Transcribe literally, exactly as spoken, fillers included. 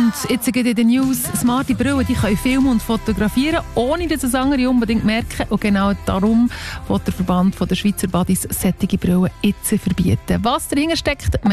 Und jetzt geht in den News, smarte Brillen, die können filmen und fotografieren, ohne dass es andere unbedingt merken. Und genau darum will der Verband der Schweizer Badis solche Brillen jetzt verbieten. Was dahinter steckt,